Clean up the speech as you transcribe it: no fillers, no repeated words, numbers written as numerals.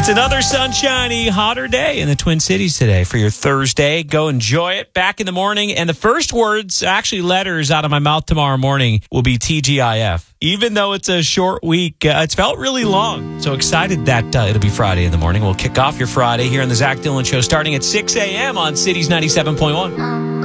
It's another sunshiny, hotter day in the Twin Cities today for your Thursday. Go enjoy it. Back in the morning. And the first words, actually letters out of my mouth tomorrow morning will be TGIF. Even though it's a short week, it's felt really long. So excited that it'll be Friday in the morning. We'll kick off your Friday here on the Zach Dillon Show starting at 6 a.m. on Cities 97.1.